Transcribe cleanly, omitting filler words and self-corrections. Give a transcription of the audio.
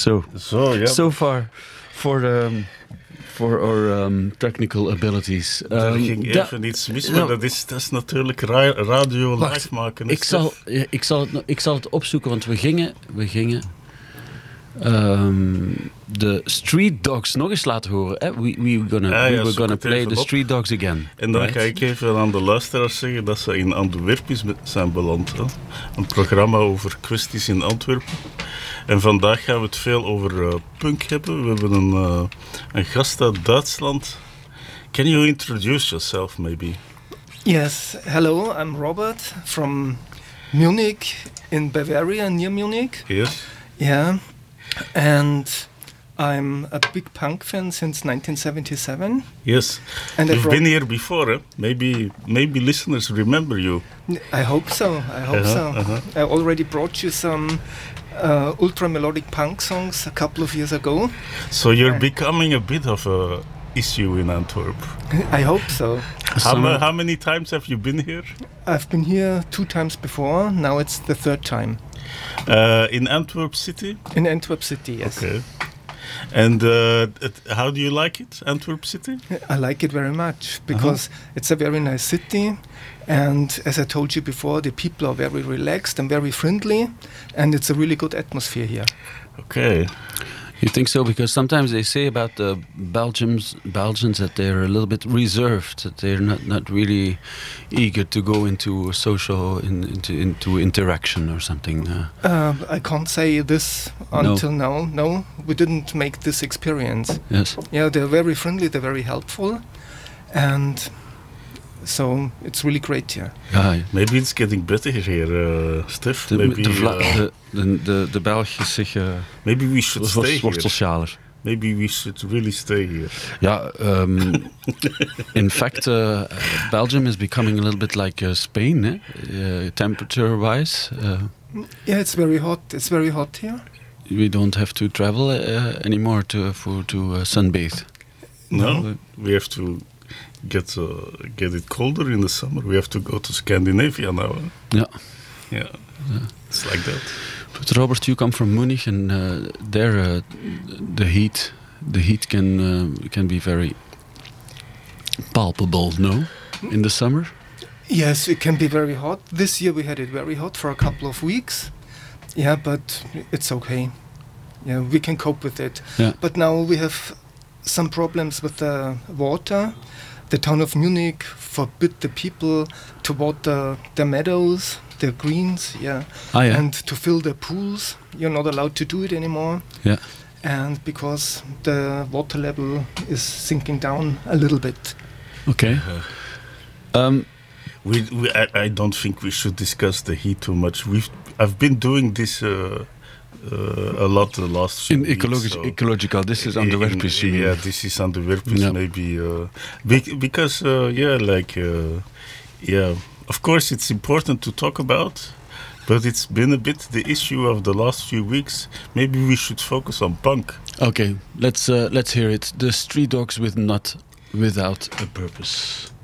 So far for our technical abilities. Er ging even iets mis, maar dat is natuurlijk radio live maken. Ik zal het opzoeken, want we gingen de Street Dogs nog eens laten horen. Eh? We were gonna play the Street Dogs again. En dan ga ik even aan de luisteraars zeggen dat ze in Antwerpen zijn beland. Hè? Een programma over kwesties in Antwerpen. En vandaag gaan we het veel over punk hebben. We hebben een gast uit Duitsland. Can you introduce yourself, maybe? Yes, hello, I'm Robert from Munich in Bavaria, near Munich. Yes. Yeah, and I'm a big punk fan since 1977. Yes, and you've been here before, eh? Maybe listeners remember you. I hope so, I already brought you some ultra melodic punk songs a couple of years ago. So you're becoming a bit of a issue in Antwerp. I hope so. How many times have you been here? I've been here 2 times before. Now it's the 3rd time. In Antwerp City? In Antwerp City, yes. Okay. And how do you like it, Antwerp City? I like it very much because it's a very nice city. And as I told you before, the people are very relaxed and very friendly. And it's a really good atmosphere here. Okay. You think so? Because sometimes they say about the Belgians that they're a little bit reserved, that they're not really eager to go into a social, into interaction or something. I can't say this until now. No, we didn't make this experience. Yes. Yeah, they're very friendly, they're very helpful. And so it's really great here. Maybe it's getting better here, Stef. De Belgische zich... Maybe we should stay here. Maybe we should really stay here. Yeah, in fact, Belgium is becoming a little bit like Spain, temperature-wise. Yeah, it's very hot. It's very hot here. We don't have to travel anymore to sunbathe. No, we have to get it colder in the summer. We have to go to Scandinavia now. Yeah. It's like that. But Robert, you come from Munich, and there the heat can be very palpable. No, in the summer. Yes, it can be very hot. This year we had it very hot for a couple of weeks. Yeah, but it's okay. Yeah, we can cope with it. Yeah. But now we have some problems with the water. The town of Munich forbid the people to water the meadows, the greens, and to fill the pools. You're not allowed to do it anymore. Yeah. And because the water level is sinking down a little bit. Okay. I don't think we should discuss the heat too much. I've been doing this a lot the last few weeks. Ecological, this is Antwerpisch. Yeah, this is Antwerpisch, maybe. Because, of course it's important to talk about, but it's been a bit the issue of the last few weeks. Maybe we should focus on punk. Okay, let's hear it. The Street Dogs with Not Without a Purpose.